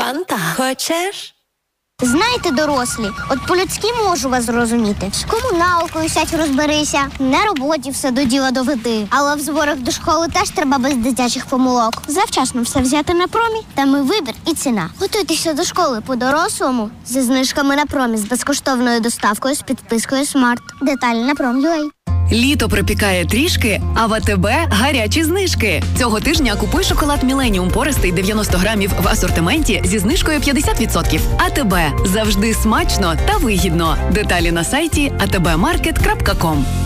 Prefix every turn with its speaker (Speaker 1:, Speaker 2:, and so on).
Speaker 1: Фанта. Хочеш?
Speaker 2: Знаєте, дорослі, от по-людськи можу вас зрозуміти. З комуналкою сядь розберися, на роботі все до діла доведи. Але в зборах до школи теж треба без дитячих помилок. Завчасно все взяти на промі, там і вибір, і ціна. Готуйтеся до школи по-дорослому зі знижками на промі, з безкоштовною доставкою, з підпискою Смарт. Деталі на Prom.ua.
Speaker 3: Літо припікає трішки, а в АТБ гарячі знижки. Цього тижня купуй шоколад Міленіум пористий 90 грамів в асортименті зі знижкою 50%. АТБ. Завжди смачно та вигідно. Деталі на сайті atbmarket.com.